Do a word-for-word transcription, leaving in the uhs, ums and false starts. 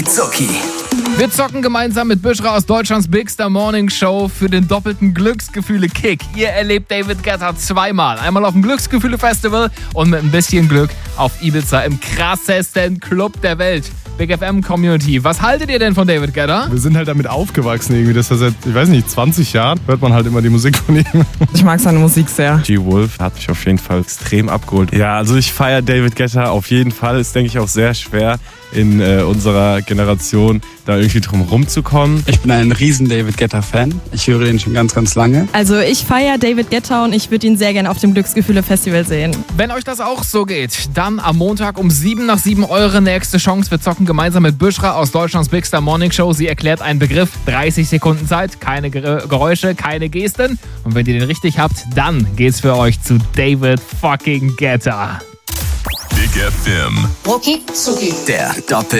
Zucki. Wir zocken gemeinsam mit Büschra aus Deutschlands Bigster Morning Show für den doppelten Glücksgefühle-Kick. Ihr erlebt David Guetta zweimal. Einmal auf dem Glücksgefühle-Festival und mit ein bisschen Glück auf Ibiza im krassesten Club der Welt. Big F M Community. Was haltet ihr denn von David Guetta? Wir sind halt damit aufgewachsen irgendwie. Das ist ja seit, ich weiß nicht, zwanzig Jahren hört man halt immer die Musik von ihm. Ich mag seine Musik sehr. G-Wolf hat mich auf jeden Fall extrem abgeholt. Ja, also ich feiere David Guetta auf jeden Fall. Ist, denke ich, auch sehr schwer in äh, unserer Generation da irgendwie drum rumzukommen. Ich bin ein riesen David Guetta-Fan. Ich höre den schon ganz, ganz lange. Also ich feiere David Guetta und ich würde ihn sehr gerne auf dem Glücksgefühle-Festival sehen. Wenn euch das auch so geht, dann am Montag um sieben nach sieben eure nächste Chance. Wir zocken gemeinsam mit Büschra aus Deutschlands Bigster Morning Show. Sie erklärt einen Begriff, dreißig Sekunden Zeit, keine Ger- Geräusche, keine Gesten. Und wenn ihr den richtig habt, dann geht's für euch zu David fucking Guetta. Big F M. Rucki Zucki. Der Doppel